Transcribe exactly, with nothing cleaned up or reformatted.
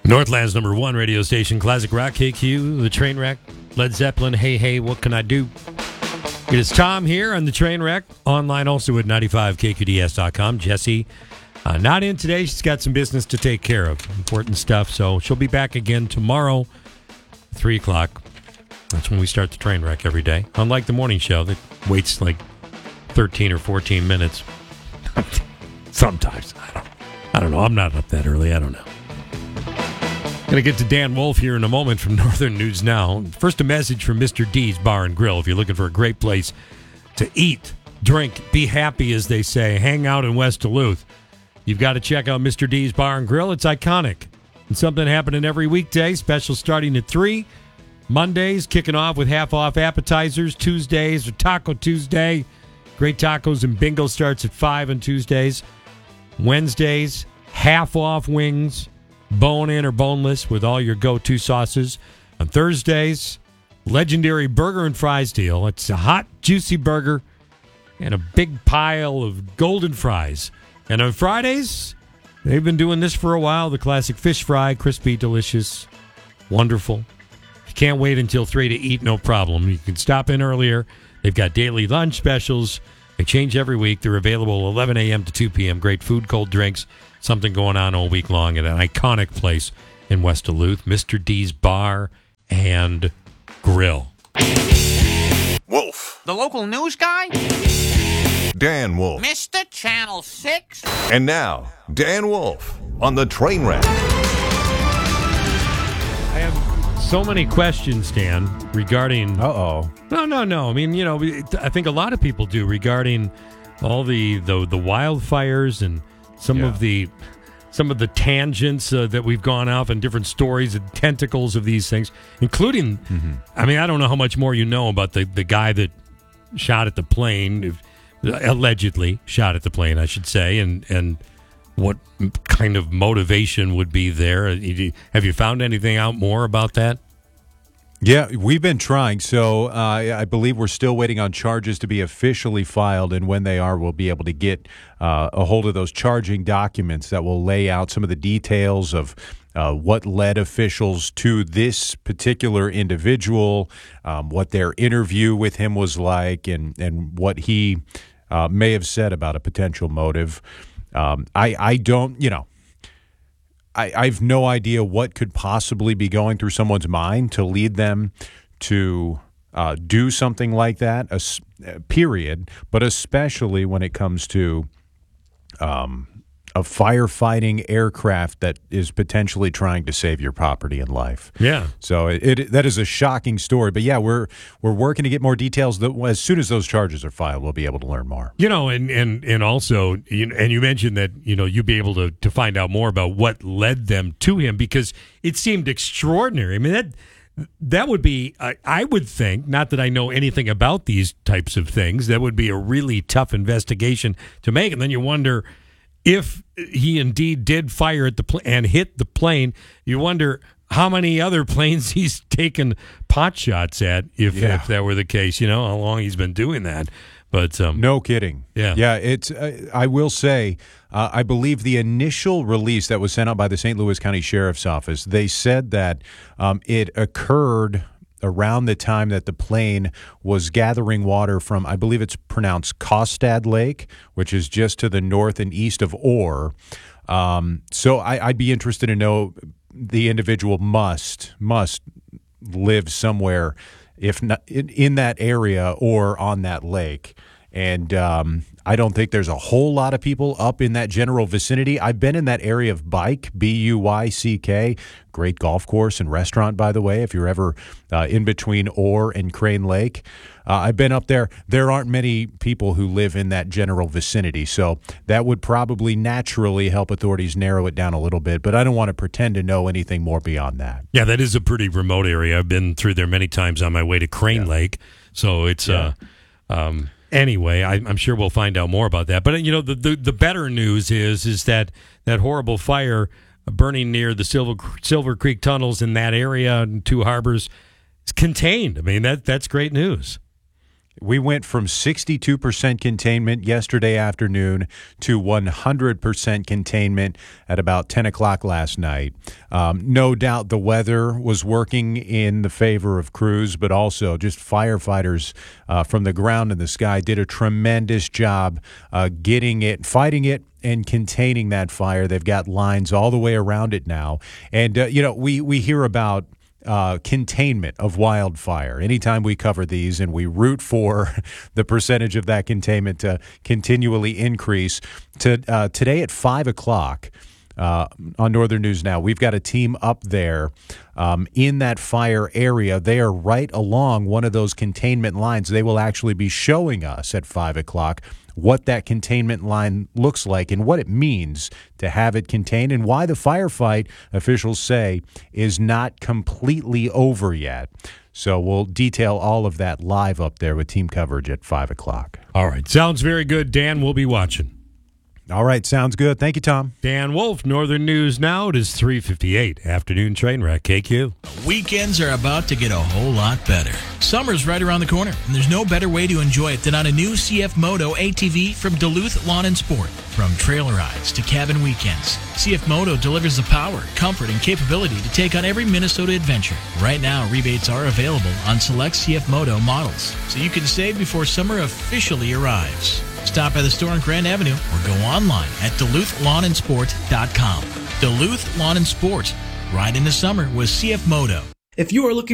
Northland's number one radio station, Classic Rock, K Q, The Train Wreck, Led Zeppelin, Hey Hey, What Can I Do? It is Tom here on The Train Wreck, online also at ninety-five K Q D S dot com. Jesse, uh, not in today. She's got some business to take care of, important stuff, so she'll be back again tomorrow, three o'clock. That's when we start The Train Wreck every day. Unlike the morning show that waits like thirteen or fourteen minutes. Sometimes. I don't, I don't know. I'm not up that early. I don't know. Going to get to Dan Wolf here in a moment from Northern News Now. First, a message from Mister D's Bar and Grill. If you're looking for a great place to eat, drink, be happy, as they say, hang out in West Duluth, you've got to check out Mister D's Bar and Grill. It's iconic. And something happening every weekday. Special starting at three. Mondays, kicking off with half-off appetizers. Tuesdays are Taco Tuesday. Great tacos and bingo starts at five on Tuesdays. Wednesdays, half-off wings. Bone-in or boneless with all your go-to sauces. On Thursdays, legendary burger and fries deal. It's a hot, juicy burger and a big pile of golden fries. And on Fridays, they've been doing this for a while, the classic fish fry, crispy, delicious, wonderful. You can't wait until three to eat, no problem. You can stop in earlier. They've got daily lunch specials. They change every week. They're available eleven a.m. to two p.m. Great food, cold drinks. Something going on all week long at an iconic place in West Duluth, Mister D's Bar and Grill. Wolf. The local news guy? Dan Wolf. Mister Channel six. And now, Dan Wolf on the Train Wreck. I have so many questions, Dan, regarding... Uh-oh. No, no, no. I mean, you know, I think a lot of people do regarding all the, the, the wildfires and some yeah. of the some of the tangents uh, that we've gone off and different stories and tentacles of these things, including, mm-hmm. I mean, I don't know how much more you know about the, the guy that shot at the plane, allegedly shot at the plane, I should say, and, and what kind of motivation would be there. Have you found anything out more about that? Yeah, we've been trying. So uh, I believe we're still waiting on charges to be officially filed, and when they are, we'll be able to get uh, a hold of those charging documents that will lay out some of the details of uh, what led officials to this particular individual, um, what their interview with him was like, and, and what he uh, may have said about a potential motive. Um, I, I don't, you know, I, I have no idea what could possibly be going through someone's mind to lead them to uh, do something like that, a, period, but especially when it comes to um, a firefighting aircraft that is potentially trying to save your property and life. Yeah. So it, it that is a shocking story. But, yeah, we're we're working to get more details. That as soon as those charges are filed, we'll be able to learn more. You know, and and, and also, you, and you mentioned that, you know, you'd be able to, to find out more about what led them to him because it seemed extraordinary. I mean, that that would be, I, I would think, not that I know anything about these types of things, that would be a really tough investigation to make. And then you wonder, if he indeed did fire at the pl- and hit the plane, you wonder how many other planes he's taken pot shots at, if, yeah. if that were the case, you know, how long he's been doing that. But um, no kidding. Yeah. Yeah, it's, uh, I will say, uh, I believe the initial release that was sent out by the Saint Louis County Sheriff's Office, they said that um, it occurred around the time that the plane was gathering water from, I believe it's pronounced Kostad Lake, which is just to the north and east of Orr. Um, so I, I'd be interested to know, the individual must must live somewhere, if not in, in that area or on that lake. And um, I don't think there's a whole lot of people up in that general vicinity. I've been in that area of Bike, B U Y C K, great golf course and restaurant, by the way, if you're ever uh, in between Orr and Crane Lake. Uh, I've been up there. There aren't many people who live in that general vicinity, so that would probably naturally help authorities narrow it down a little bit, but I don't want to pretend to know anything more beyond that. Yeah, that is a pretty remote area. I've been through there many times on my way to Crane yeah. Lake, so it's... Yeah. Uh, um, Anyway, I, I'm sure we'll find out more about that. But, you know, the, the, the better news is is that that horrible fire burning near the Silver, Silver Creek tunnels in that area, in Two Harbors, is contained. I mean, that that's great news. We went from sixty-two percent containment yesterday afternoon to one hundred percent containment at about ten o'clock last night. Um, no doubt the weather was working in the favor of crews, but also just firefighters uh, from the ground and the sky did a tremendous job uh, getting it, fighting it, and containing that fire. They've got lines all the way around it now. And, uh, you know, we, we hear about Uh, containment of wildfire anytime we cover these, and we root for the percentage of that containment to continually increase. To uh, today at five o'clock uh, on Northern News Now, we've got a team up there um, in that fire area. They are right along one of those containment lines. They will actually be showing us at five o'clock what that containment line looks like and what it means to have it contained, and why the firefight, officials say, is not completely over yet. So we'll detail all of that live up there with team coverage at five o'clock. All right. Sounds very good, Dan. We'll be watching. All right. Sounds good. Thank you, Tom. Dan Wolf, Northern News Now. It is three fifty-eight. Afternoon train wreck, K Q. Weekends are about to get a whole lot better. Summer's right around the corner, and there's no better way to enjoy it than on a new C F Moto A T V from Duluth Lawn and Sport. From trail rides to cabin weekends, C F Moto delivers the power, comfort, and capability to take on every Minnesota adventure. Right now, rebates are available on select C F Moto models, so you can save before summer officially arrives. Stop by the store on Grand Avenue or go online at duluth lawn and sport dot com. Duluth Lawn and Sport. Ride into summer with C F Moto. If you are looking